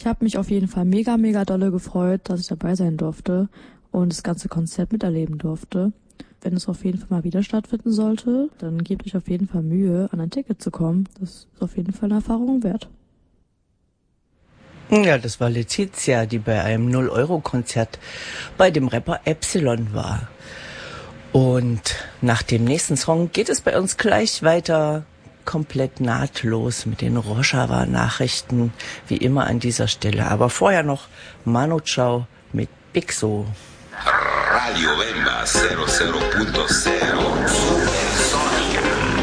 Ich habe mich auf jeden Fall mega, mega dolle gefreut, dass ich dabei sein durfte und das ganze Konzert miterleben durfte. Wenn es auf jeden Fall mal wieder stattfinden sollte, dann gebt euch auf jeden Fall Mühe, an ein Ticket zu kommen. Das ist auf jeden Fall eine Erfahrung wert. Ja, das war Letizia, die bei einem 0-Euro-Konzert bei dem Rapper Epsilon war. Und nach dem nächsten Song geht es bei uns gleich weiter, komplett nahtlos mit den Rojava-Nachrichten, wie immer an dieser Stelle. Aber vorher noch Manu Chao mit Bixo. Radio Bemba 00.0